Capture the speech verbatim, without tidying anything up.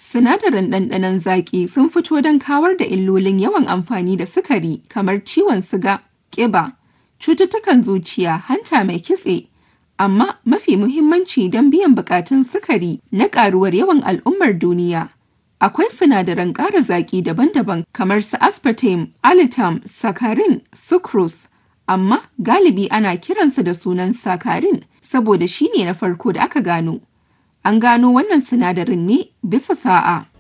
Sinadaran ɗanɗanon zaƙi sun fito don kawar da illolin yawan amfani da sukari kamar ciwon siga, ƙiba, cututtukan zuciya, hanta mai kitse, amma mafi muhimmanci don biyan buƙatun sukari na ƙaruwar yawan al'ummar duniya. Akwai sinadaran ƙara zaƙi daban-daban kamar su aspartame, allitum, saccharin, sucrose, amma galibi ana kiransu da sunan saccharin saboda shi ne na farko da aka gano. An gano wannan sinadarin ne bisa sa'a.